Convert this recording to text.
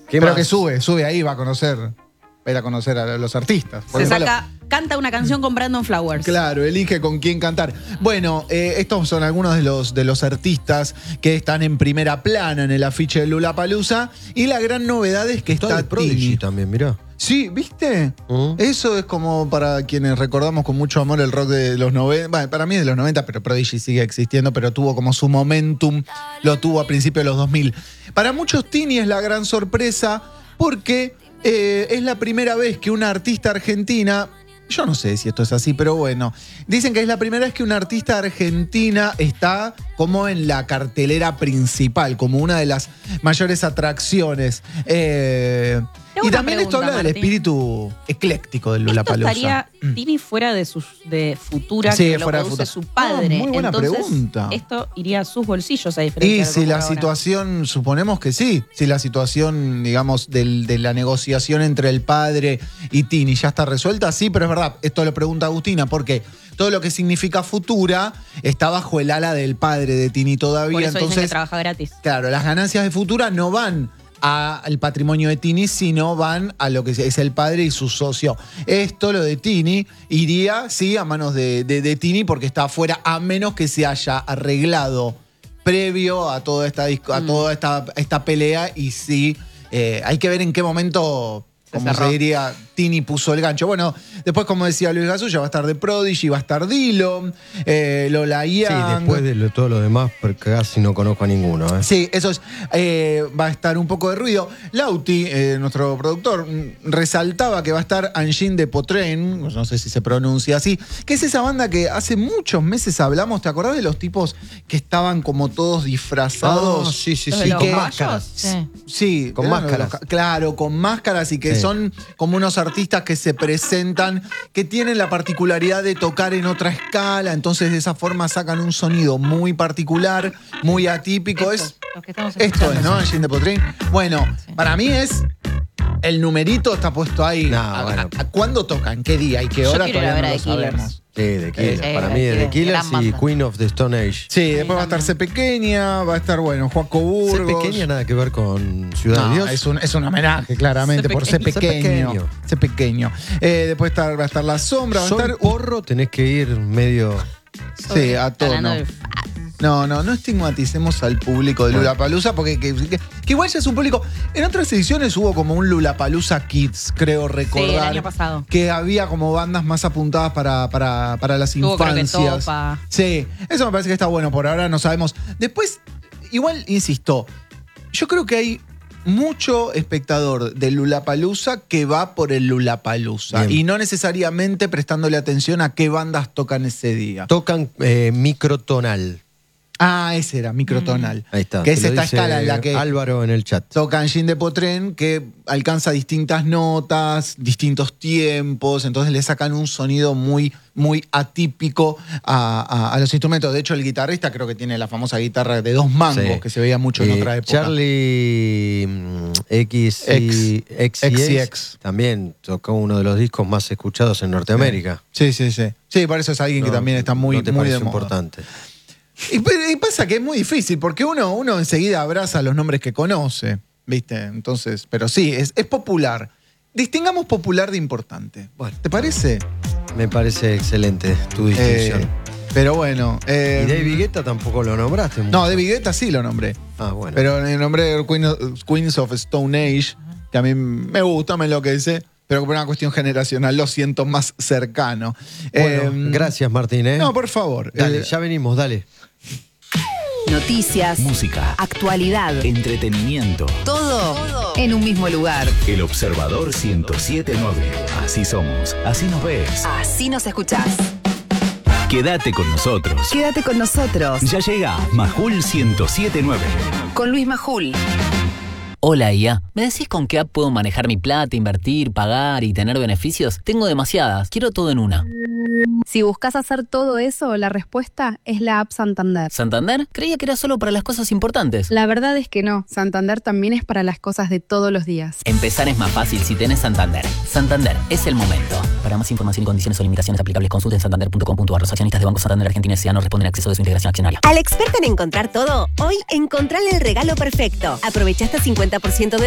Pero que sube ahí, va a conocer a los artistas. Canta una canción con Brandon Flowers. Claro, elige con quién cantar. Bueno, estos son algunos de los artistas que están en primera plana en el afiche de Lollapalooza. Y la gran novedad es que está Prodigy también, mirá. Sí, ¿viste? Eso es como para quienes recordamos con mucho amor el rock de los 90. Bueno, para mí es de los 90, pero Prodigy sigue existiendo, pero tuvo como su momentum, lo tuvo a principios de los 2000. Para muchos Tini es la gran sorpresa porque es la primera vez que una artista argentina... Yo no sé si esto es así, pero bueno. Dicen que es la primera vez que una artista argentina está como en la cartelera principal, como una de las mayores atracciones. Y también esto habla del espíritu ecléctico del Lollapalooza. ¿Estaría Tini fuera de Futura, sí, que lo produce su padre? Muy buena pregunta. Esto iría a sus bolsillos, a diferencia Y de si la ahora. situación, suponemos que sí, si la situación, digamos, de la negociación entre el padre y Tini ya está resuelta, sí, pero es verdad, esto lo pregunta Agustina, porque todo lo que significa Futura está bajo el ala del padre de Tini todavía. Por eso entonces dicen que trabaja gratis. Claro, las ganancias de Futura no van al patrimonio de Tini, sino van a lo que es el padre y su socio. Esto, lo de Tini, iría, sí, a manos de Tini porque está afuera, a menos que se haya arreglado previo a toda esta pelea. Y sí, hay que ver en qué momento, como se diría, Tini puso el gancho. Bueno, después, como decía Luis Gasulla, va a estar de Prodigy, va a estar Dillon, Lola Young. Sí, después de todo lo demás, porque casi no conozco a ninguno. Sí, eso es. Va a estar un poco de ruido. Lauti, nuestro productor, resaltaba que va a estar Angine de Potren, no sé si se pronuncia así, que es esa banda que hace muchos meses hablamos. ¿Te acordás de los tipos que estaban como todos disfrazados? Sí. Con máscaras. Sí, con máscaras. Claro, con máscaras y que son como unos artistas que se presentan, que tienen la particularidad de tocar en otra escala, entonces de esa forma sacan un sonido muy particular, muy atípico. Esto es, ¿no? Angine de Potren. Bueno, para mí es... El numerito está puesto ahí. ¿A cuándo tocan? ¿Qué día y qué hora? Todavía no lo sabemos. Sí, The Killers. Para mí es The Killers y Queen of the Stone Age. Sí, después va a estar C Pequeña, va a estar, Joaco Burgos. C Pequeña nada que ver con Ciudad de Dios. Es un homenaje, claramente, por C Pequeño. C Pequeño. Después va a estar La Sombra, va a estar... Porro, tenés que ir medio... Sí, a tono. No estigmaticemos al público de Lollapalooza, porque que igual ya es un público. En otras ediciones hubo como un Lollapalooza Kids, creo recordar. Sí, el año pasado. Que había como bandas más apuntadas para las infancias. Sí, eso me parece que está bueno. Por ahora no sabemos. Después, igual, insisto, yo creo que hay mucho espectador de Lollapalooza que va por el Lollapalooza. Bien. Y no necesariamente prestándole atención a qué bandas tocan ese día. Tocan microtonal. Ese era, microtonal. Ahí está. Que es esta escala en la que Álvaro en el chat. Toca Angine de Potren, que alcanza distintas notas, distintos tiempos, entonces le sacan un sonido muy, muy atípico a los instrumentos. De hecho, el guitarrista creo que tiene la famosa guitarra de 2 mangos, que se veía mucho en otra época. Charlie XCX también tocó uno de los discos más escuchados en Norteamérica. Sí. Sí, por eso es alguien que también está muy de moda. Importante. Y pasa que es muy difícil, porque uno enseguida abraza los nombres que conoce, ¿viste? Entonces, pero sí, es popular. Distingamos popular de importante. Bueno, ¿te parece? Me parece excelente tu distinción. Pero bueno. ¿Y David Guetta tampoco lo nombraste? No, David Guetta sí lo nombré. Bueno. Pero nombré Queens of Stone Age, que a mí me gusta, me enloquece. Pero por una cuestión generacional lo siento más cercano. Bueno, gracias, Martín. No, por favor. Dale, ya venimos, dale. Noticias, música, actualidad, entretenimiento. Todo en un mismo lugar. El Observador 107.9. Así somos, así nos ves. Así nos escuchás. Quédate con nosotros. Quédate con nosotros. Ya llega Majul 107.9. Con Luis Majul. Hola IA, ¿me decís con qué app puedo manejar mi plata, invertir, pagar y tener beneficios? Tengo demasiadas, quiero todo en una. Si buscas hacer todo eso, la respuesta es la app Santander. ¿Santander? Creía que era solo para las cosas importantes. La verdad es que no, Santander también es para las cosas de todos los días. Empezar es más fácil si tenés Santander. Santander, es el momento. Para más información y condiciones o limitaciones aplicables, consulten santander.com.ar. Los accionistas de Banco Santander Argentina S.A. no responden a acceso de su integración accionaria. Al experto en encontrar todo, hoy encontrale el regalo perfecto. Aprovecha hasta 50% de